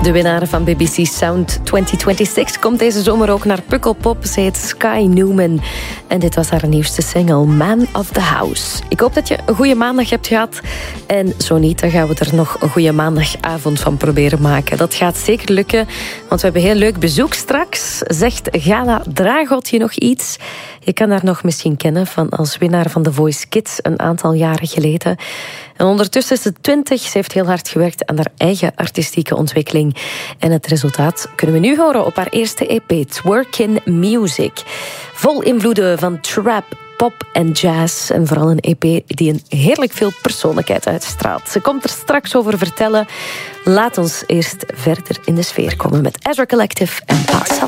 De winnaar van BBC Sound 2026 komt deze zomer ook naar Pukkelpop. Zij heet Sky Newman. En dit was haar nieuwste single, Man of the House. Ik hoop dat je een goede maandag hebt gehad. En zo niet, dan gaan we er nog een goede maandagavond van proberen maken. Dat gaat zeker lukken, want we hebben heel leuk bezoek straks. Zegt Gala Dragot je nog iets? Je kan haar nog misschien kennen van als winnaar van The Voice Kids een aantal jaren geleden. En ondertussen is ze 20. Ze heeft heel hard gewerkt aan haar eigen artistieke ontwikkeling. En het resultaat kunnen we nu horen op haar eerste EP, Twerkin Music. Vol invloeden van trap, pop en jazz. En vooral een EP die een heerlijk veel persoonlijkheid uitstraalt. Ze komt er straks over vertellen. Laat ons eerst verder in de sfeer komen met Ezra Collective en Paul Sala.